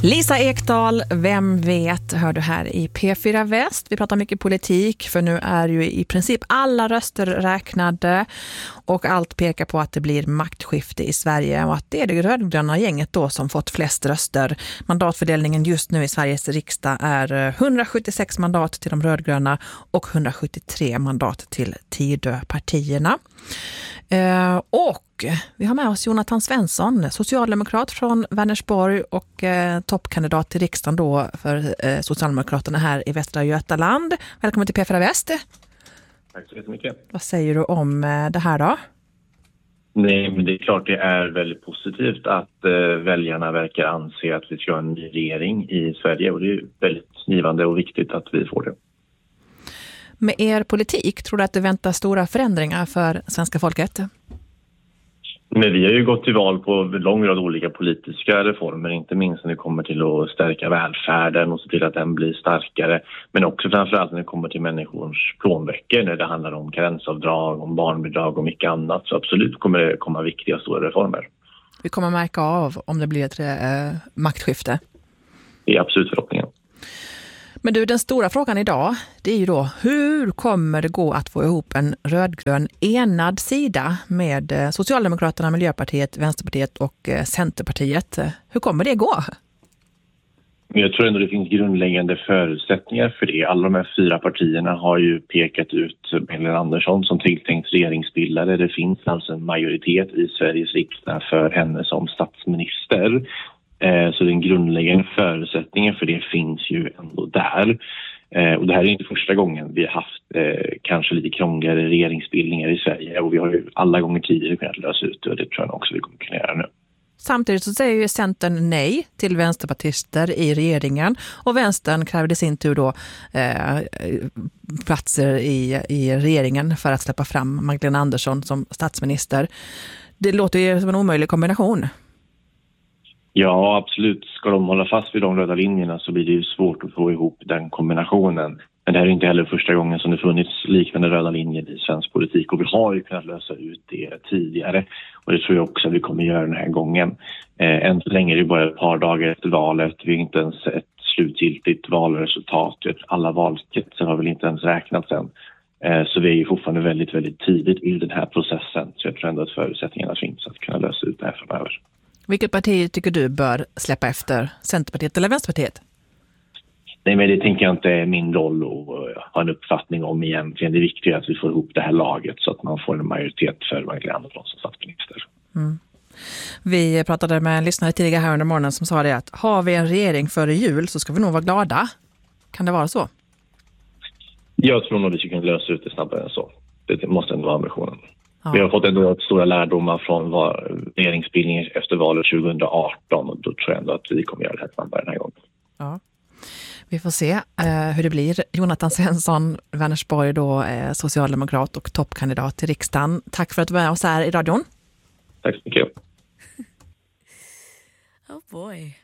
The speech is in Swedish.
Lisa Ekdahl, vem vet, hör du här i P4 Väst. Vi pratar mycket politik, för nu är ju i princip alla röster räknade och allt pekar på att det blir maktskifte i Sverige och att det är det rödgröna gänget då som fått flest röster. Mandatfördelningen just nu i Sveriges riksdag är 176 mandat till de rödgröna och 173 mandat till Tidöpartierna. Och vi har med oss Jonathan Svensson, socialdemokrat från Vänersborg och toppkandidat till riksdagen då för Socialdemokraterna här i Västra Götaland. Välkommen till P4 Väst. Tack så mycket. Vad säger du om det här då? Nej, men det är klart det är väldigt positivt att väljarna verkar anse att vi ska ha en ny regering i Sverige, och det är väldigt givande och viktigt att vi får det. Med er politik, tror du att det väntar stora förändringar för svenska folket? Men vi har ju gått till val på en lång rad olika politiska reformer, inte minst när det kommer till att stärka välfärden och se till att den blir starkare. Men också framförallt när det kommer till människors plånböcker, när det handlar om karensavdrag, om barnbidrag och mycket annat. Så absolut kommer det komma viktiga stora reformer. Vi kommer märka av om det blir ett maktskifte. Det är absolut förhoppningen. Men du, den stora frågan idag, det är ju då, hur kommer det gå att få ihop en rödgrön enad sida med Socialdemokraterna, Miljöpartiet, Vänsterpartiet och Centerpartiet? Hur kommer det gå? Jag tror ändå det finns grundläggande förutsättningar för det. Alla de här 4 partierna har ju pekat ut Magdalena Andersson som tilltänkt regeringsbildare. Det finns alltså en majoritet i Sveriges riksdag för henne som statsminister. Så den grundläggande förutsättningen för det finns ju ändå där. Och det här är inte första gången vi har haft kanske lite krångligare regeringsbildningar i Sverige. Och vi har ju alla gånger tidigare kunnat lösa ut det, och det tror jag också vi kommer kunna göra nu. Samtidigt så säger ju Centern nej till vänsterpartister i regeringen. Och vänstern krävde sin tur då platser i regeringen för att släppa fram Magdalena Andersson som statsminister. Det låter ju som en omöjlig kombination. Ja, absolut. Ska de hålla fast vid de röda linjerna så blir det ju svårt att få ihop den kombinationen. Men det här är inte heller första gången som det funnits liknande röda linjer i svensk politik. Och vi har ju kunnat lösa ut det tidigare. Och det tror jag också att vi kommer göra den här gången. Än så länge är det bara ett par dagar efter valet. Vi har inte ens ett slutgiltigt valresultat. Alla valkretsar har väl inte ens räknats än. Så vi är ju fortfarande väldigt, väldigt tidigt i den här processen. Så jag tror ändå att förutsättningarna finns att kunna lösa ut det här framöver. Vilket parti tycker du bör släppa efter? Centerpartiet eller Vänsterpartiet? Nej, men det tänker jag inte är min roll att ha en uppfattning om egentligen. Det är viktigt att vi får ihop det här laget så att man får en majoritet för Magdalena Andersson som statsminister. Mm. Vi pratade med en lyssnare tidigare här under morgonen som sa det att har vi en regering före jul så ska vi nog vara glada. Kan det vara så? Jag tror nog att vi ska kunna lösa ut det snabbare än så. Det måste ändå vara ambitionen. Ja. Vi har fått ändå stora lärdomar från regeringsbildningen efter valet 2018, och då tror jag ändå att vi kommer göra det här snabbare den här gången. Ja. Vi får se hur det blir. Jonathan Svensson, Vänersborg då, socialdemokrat och toppkandidat till riksdagen. Tack för att du var med oss här i radion. Tack så mycket. Oh boy.